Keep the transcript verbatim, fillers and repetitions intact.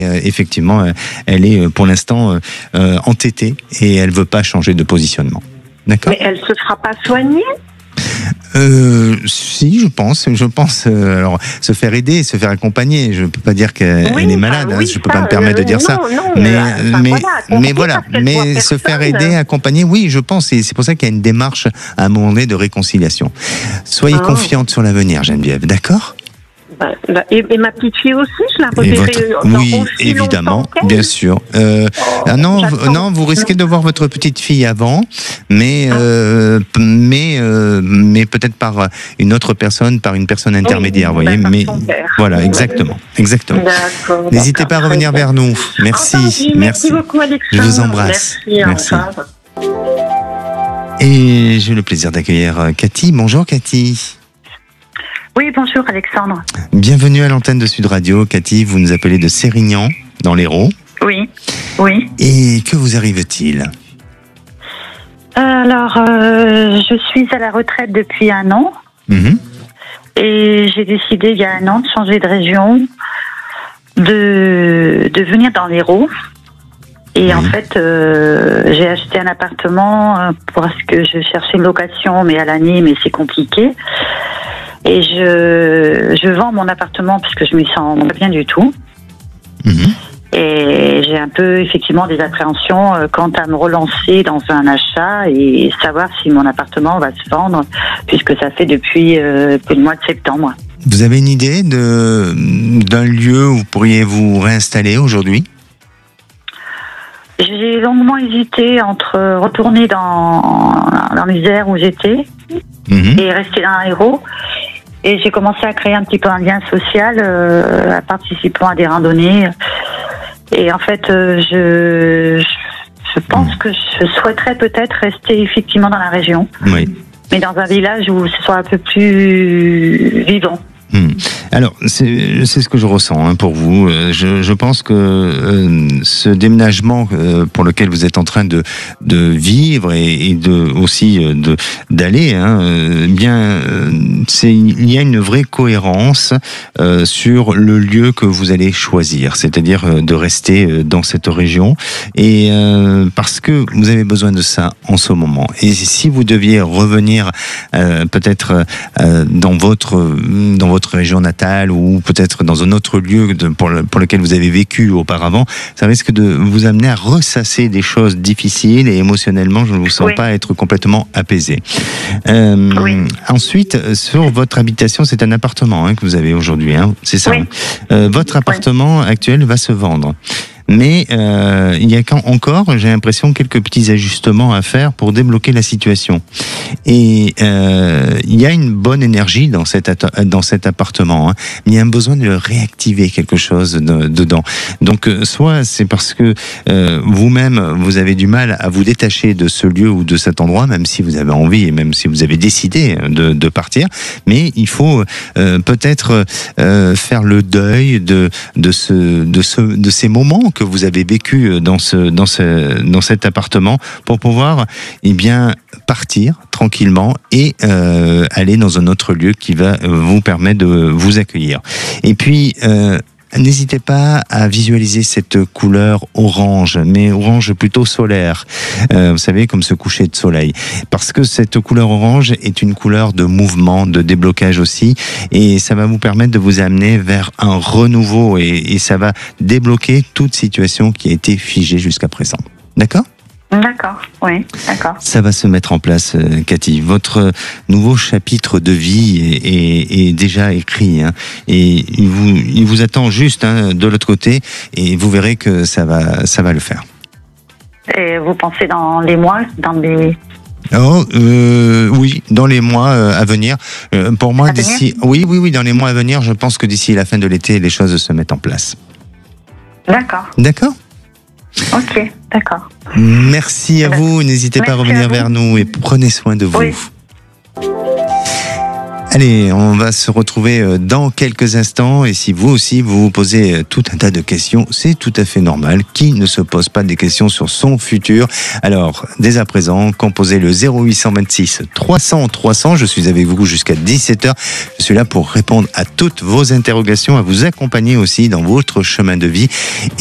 Euh, effectivement, euh, elle est euh, pour l'instant euh, entêtée et elle veut pas changer de positionnement. D'accord ? Mais elle se fera pas soigner ? Euh, si, je pense, je pense. Euh, alors, se faire aider, se faire accompagner. Je peux pas dire qu'elle oui, est malade. enfin, hein, oui, je peux ça, pas me permettre euh, de dire non, ça. non, mais, enfin, mais, voilà, mais voilà. Mais se faire aider, accompagner, oui, je pense. Et c'est pour ça qu'il y a une démarche à un moment donné de réconciliation. Soyez oh. confiante sur l'avenir, Geneviève. D'accord ? Bah, bah, et, et ma petite fille aussi, je la Et reverrai votre... dans Oui, aussi évidemment, longtemps bien sûr. Euh, oh, ah non, j'attends. non, vous risquez de voir votre petite fille avant, mais euh, ah. mais euh, mais peut-être par une autre personne, par une personne intermédiaire, oui, vous voyez. Mais voilà, exactement, exactement. D'accord, n'hésitez d'accord, pas à revenir vers nous. Merci, Entendu, merci, merci beaucoup, Alexandre. Je vous embrasse. Merci. Merci. Et j'ai le plaisir d'accueillir Cathy. Bonjour, Cathy. Oui, bonjour Alexandre. Bienvenue à l'antenne de Sud Radio. Cathy, vous nous appelez de Sérignan, dans l'Hérault. Oui, oui. Et que vous arrive-t-il ? Alors, euh, je suis à la retraite depuis un an. Mmh. Et j'ai décidé il y a un an de changer de région, de, de venir dans l'Hérault. Et mmh. en fait, euh, j'ai acheté un appartement parce que je cherchais une location, mais à l'année, mais c'est compliqué. Et je, je vends mon appartement parce que je me sens pas bien du tout. Mmh. Et j'ai un peu, effectivement, des appréhensions quant à me relancer dans un achat et savoir si mon appartement va se vendre, puisque ça fait depuis euh, le mois de septembre. Vous avez une idée de, d'un lieu où vous pourriez vous réinstaller aujourd'hui ? J'ai longuement hésité entre retourner dans, dans l'Isère où j'étais mmh. et rester dans l'Hérault. Et j'ai commencé à créer un petit peu un lien social, euh, à participant à des randonnées. Et en fait, euh, je, je pense mmh. que je souhaiterais peut-être rester effectivement dans la région. Oui. Mais dans un village où ce soit un peu plus vivant. Mmh. Alors, c'est, c'est ce que je ressens hein, pour vous. Je, je pense que euh, ce déménagement euh, pour lequel vous êtes en train de, de vivre et, et de, aussi euh, de, d'aller, hein, euh, bien, euh, c'est, il y a une vraie cohérence euh, sur le lieu que vous allez choisir, c'est-à-dire euh, de rester dans cette région, et euh, parce que vous avez besoin de ça en ce moment. Et si vous deviez revenir euh, peut-être euh, dans votre dans votre région natale ou peut-être dans un autre lieu de, pour, le, pour lequel vous avez vécu auparavant, ça risque de vous amener à ressasser des choses difficiles et émotionnellement, je ne vous sens oui. pas être complètement apaisé. Euh, oui. Ensuite, sur votre habitation, c'est un appartement hein, que vous avez aujourd'hui, hein, c'est ça oui. euh, Votre appartement oui. actuel va se vendre. Mais euh, il y a encore, j'ai l'impression, quelques petits ajustements à faire pour débloquer la situation. Et euh, il y a une bonne énergie dans cet, dans cet appartement, hein, mais il y a un besoin de réactiver quelque chose de, dedans. Donc, soit c'est parce que euh, vous-même, vous avez du mal à vous détacher de ce lieu ou de cet endroit, même si vous avez envie et même si vous avez décidé de, de partir, mais il faut euh, peut-être euh, faire le deuil de, de, ce, de, ce, de ces moments que vous avez vécu dans ce dans ce dans cet appartement pour pouvoir eh bien partir tranquillement et euh, aller dans un autre lieu qui va vous permettre de vous accueillir. Et puis euh, n'hésitez pas à visualiser cette couleur orange, mais orange plutôt solaire, euh, vous savez, comme ce coucher de soleil. Parce que cette couleur orange est une couleur de mouvement, de déblocage aussi, et ça va vous permettre de vous amener vers un renouveau, et, et ça va débloquer toute situation qui a été figée jusqu'à présent. D'accord ? D'accord, oui, d'accord. Ça va se mettre en place, euh, Cathy. Votre nouveau chapitre de vie est, est, est déjà écrit, hein, et il vous, il vous attend juste hein, de l'autre côté, et vous verrez que ça va, ça va le faire. Et vous pensez dans les mois, dans les... Oh, euh, oui, dans les mois euh, à venir. Euh, pour moi, à d'ici, venir oui, oui, oui, dans les mois à venir, je pense que d'ici la fin de l'été, les choses se mettent en place. D'accord. D'accord. Ok, d'accord. Merci à vous. N'hésitez Merci pas à revenir à vers nous et prenez soin de vous. Oui. Allez, on va se retrouver dans quelques instants et si vous aussi vous vous posez tout un tas de questions, c'est tout à fait normal. Qui ne se pose pas des questions sur son futur? Alors, dès à présent, composez le zéro huit cent vingt-six trois cents trois cents. Je suis avec vous jusqu'à dix-sept heures. Je suis là pour répondre à toutes vos interrogations, à vous accompagner aussi dans votre chemin de vie.